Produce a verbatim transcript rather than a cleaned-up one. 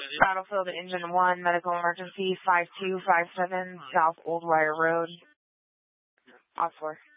Battlefield Engine one, medical emergency, five two five seven, South Old Wire Road. Off four.